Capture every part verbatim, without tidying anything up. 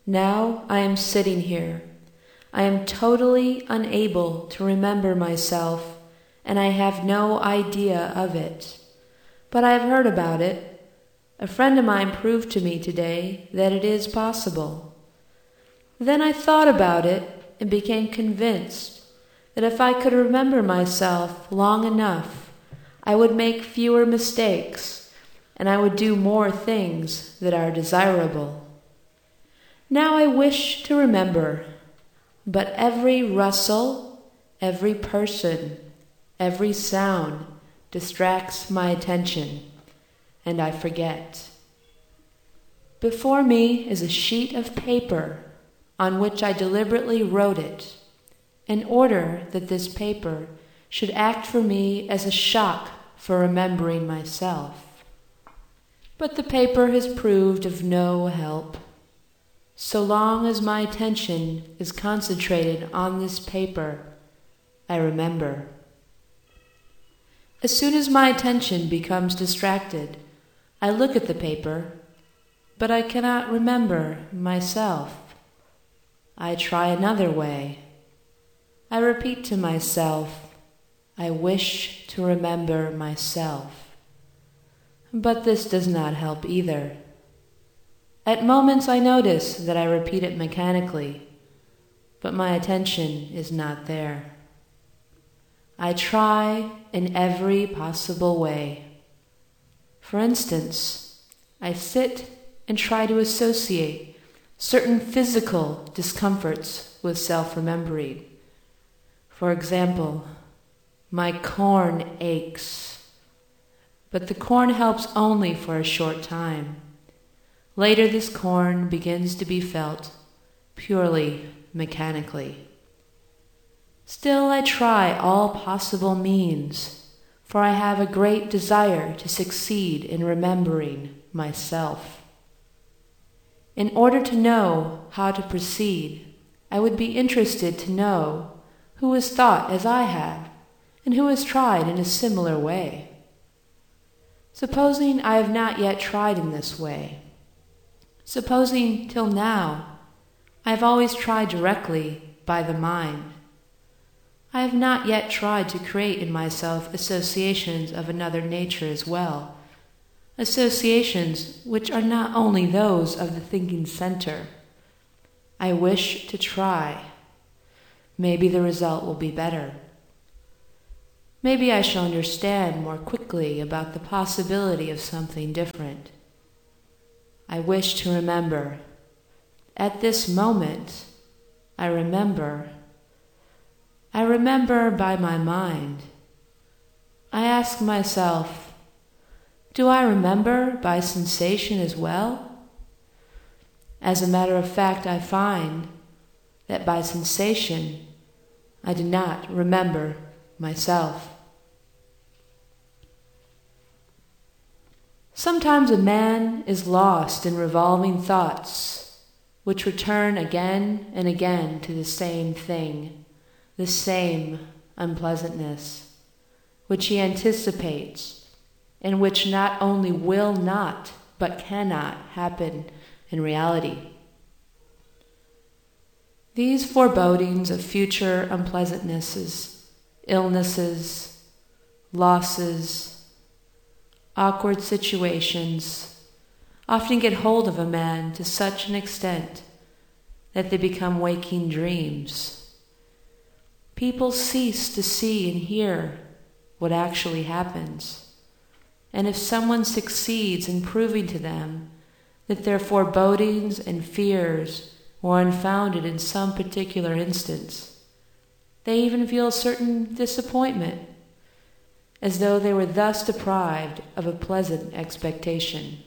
Now I am sitting here. I am totally unable to remember myself, and I have no idea of it. But I have heard about it. A friend of mine proved to me today that it is possible. Then I thought about it and became convinced that if I could remember myself long enough, I would make fewer mistakes, and I would do more things that are desirable. Now I wish to remember, but every rustle, every person, every sound distracts my attention, and I forget. Before me is a sheet of paper on which I deliberately wrote it, in order that this paper should act for me as a shock for remembering myself. But the paper has proved of no help. So long as my attention is concentrated on this paper, I remember. As soon as my attention becomes distracted, I look at the paper, but I cannot remember myself. I try another way. I repeat to myself, I wish to remember myself. But this does not help either. At moments I notice that I repeat it mechanically, but my attention is not there. I try in every possible way. For instance, I sit and try to associate certain physical discomforts with self-remembering. For example, my corn aches, but the corn helps only for a short time. Later, this corn begins to be felt purely mechanically. Still, I try all possible means, for I have a great desire to succeed in remembering myself. In order to know how to proceed, I would be interested to know who has thought as I have, and who has tried in a similar way. Supposing I have not yet tried in this way, supposing till now I have always tried directly by the mind, I have not yet tried to create in myself associations of another nature as well, associations which are not only those of the thinking center. I wish to try. Maybe the result will be better. Maybe I shall understand more quickly about the possibility of something different. I wish to remember. At this moment, I remember. I remember by my mind. I ask myself, do I remember by sensation as well? As a matter of fact, I find that by sensation, I do not remember myself. Sometimes a man is lost in revolving thoughts, which return again and again to the same thing, the same unpleasantness, which he anticipates, and which not only will not, but cannot happen in reality. These forebodings of future unpleasantnesses, illnesses, losses, awkward situations often get hold of a man to such an extent that they become waking dreams. People cease to see and hear what actually happens, and if someone succeeds in proving to them that their forebodings and fears were unfounded in some particular instance, they even feel a certain disappointment, as though they were thus deprived of a pleasant expectation.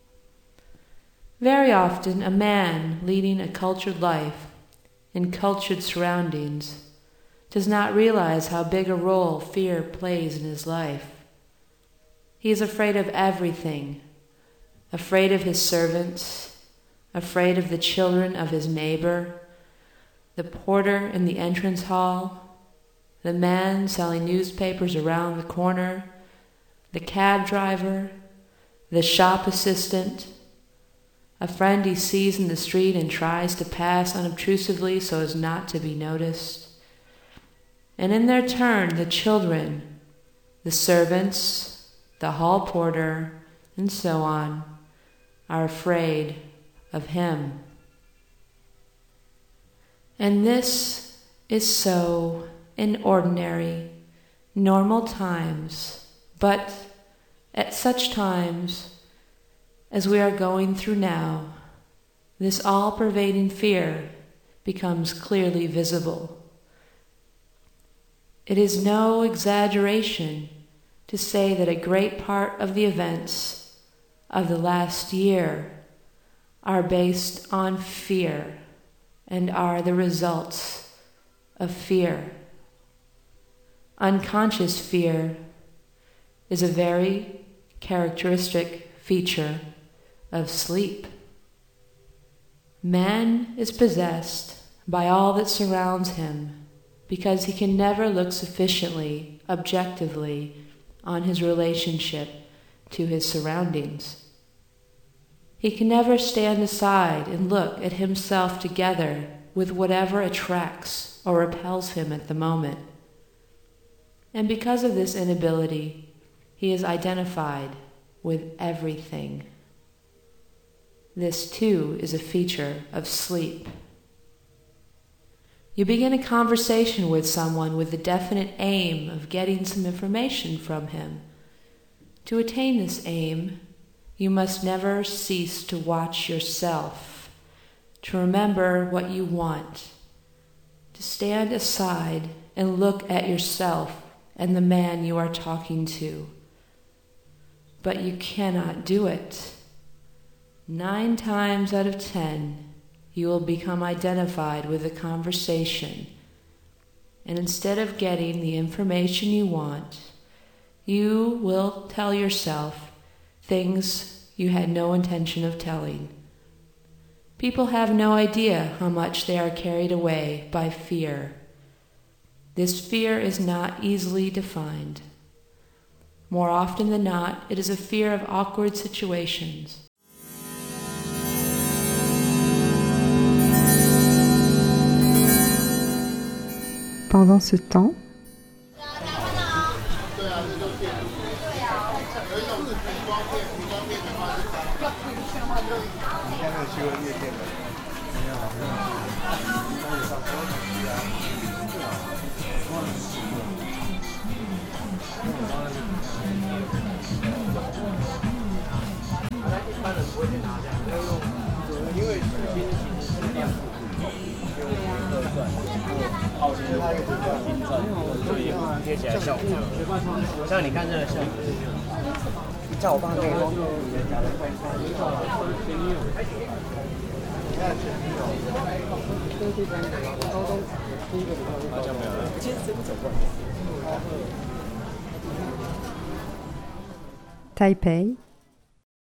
Very often, a man leading a cultured life in cultured surroundings does not realize how big a role fear plays in his life. He is afraid of everything, afraid of his servants, afraid of the children of his neighbor, the porter in the entrance hall, the man selling newspapers around the corner, the cab driver, the shop assistant, a friend he sees in the street and tries to pass unobtrusively so as not to be noticed. And in their turn, the children, the servants, the hall porter, and so on, are afraid of him. And this is so in ordinary, normal times, but at such times as we are going through now, this all-pervading fear becomes clearly visible. It is no exaggeration to say that a great part of the events of the last year are based on fear and are the results of fear. Unconscious fear is a very characteristic feature of sleep. Man is possessed by all that surrounds him because he can never look sufficiently, objectively, on his relationship to his surroundings. He can never stand aside and look at himself together with whatever attracts or repels him at the moment. And because of this inability, he is identified with everything. This too is a feature of sleep. You begin a conversation with someone with the definite aim of getting some information from him. To attain this aim, you must never cease to watch yourself, to remember what you want, to stand aside and look at yourself and the man you are talking to. But you cannot do it. Nine times out of ten, you will become identified with the conversation, and instead of getting the information you want, you will tell yourself things you had no intention of telling. People have no idea how much they are carried away by fear. This fear is not easily defined. More often than not, it is a fear of awkward situations. Pendant ce temps, 贴起来效果，像你看这个效果，你叫我帮这个东西，好像没有了，其实这个走过来。 Taipei,